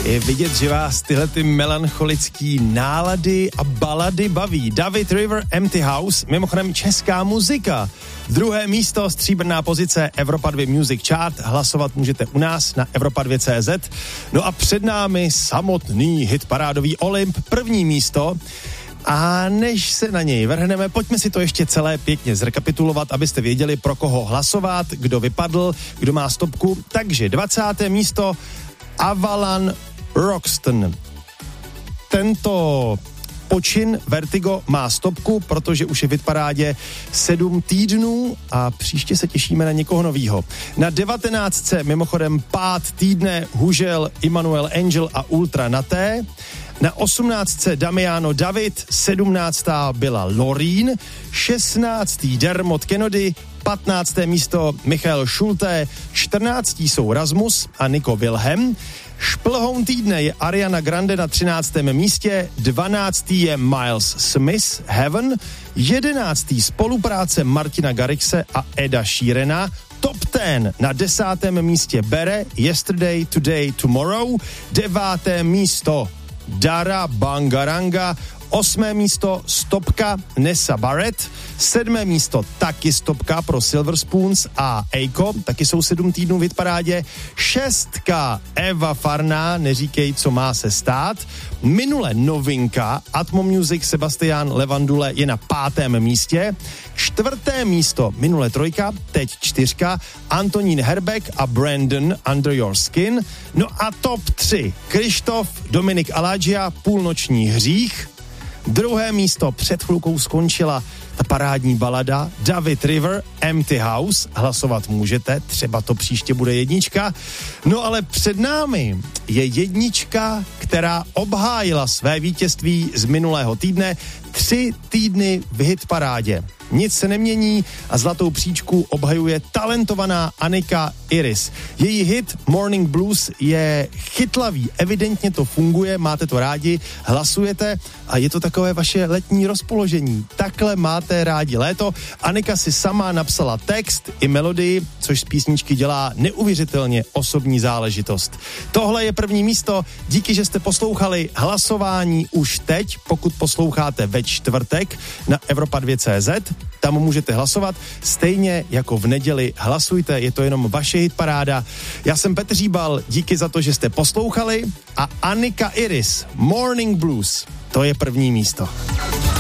Je vidět, že vás tyhle ty melancholický nálady a balady baví. David River, Empty House, mimochodem česká muzika. Druhé místo, stříbrná pozice Evropa 2 Music Chart. Hlasovat můžete u nás na Evropa2.cz. No a před námi samotný hitparádový Olymp, první místo. A než se na něj vrhneme, pojďme si to ještě celé pěkně zrekapitulovat, abyste věděli, pro koho hlasovat, kdo vypadl, kdo má stopku. Takže 20. místo Avalon Roxton. Tento počin Vertigo má stopku, protože už je v hitparádě 7 týdnů a příště se těšíme na někoho novýho. Na 19. mimochodem pád týdne Hužel, Immanuel Angel a Ultra Naté. Na 18. Damiano David, 17. byla Loreen, 16. Dermot Kennedy, 15. místo Michael Schulte, 14. jsou Rasmus a Nico Wilhelm. Šplhoun týdne je Ariana Grande na 13. místě, 12. je Miles Smith, Heaven, 11. spolupráce Martina Garrixe a Eda Sheerana, Top 10 na 10. místě Bere, Yesterday, Today, Tomorrow, 9. místo Dara Bangaranga, 8. místo stopka Nessa Barrett, 7. místo taky stopka pro Silver Spoons a Eiko, taky jsou 7 týdnů v hitparádě, 6. Eva Farná, Neříkej, co má se stát, minule novinka Atmo Music Sebastian Levandule je na 5. místě, 4. místo minule 3, teď 4, Antonín Herbeck a Brandon Under Your Skin, no a top 3 Krištof, Dominik Aladžia, Půlnoční hřích. 2. místo před chvilkou skončila ta parádní balada David River, Empty House. Hlasovat můžete, třeba to příště bude 1. No ale před námi je 1, která obhájila své vítězství z minulého týdne. 3 týdny v hitparádě. Nic se nemění a zlatou příčku obhajuje talentovaná Anika Iris. Její hit Morning Blues je chytlavý, evidentně to funguje, máte to rádi, hlasujete a je to takové vaše letní rozpoložení. Takhle máte rádi léto. Anika si sama napsala text i melodii, což z písničky dělá neuvěřitelně osobní záležitost. Tohle je první místo, díky, že jste poslouchali hlasování už teď, pokud posloucháte ve čtvrtek na Evropa2.cz, tam můžete hlasovat, stejně jako v neděli hlasujte, je to jenom vaše hitparáda. Já jsem Petr Říbal, díky za to, že jste poslouchali a Anika Iris, Morning Blues, to je první místo.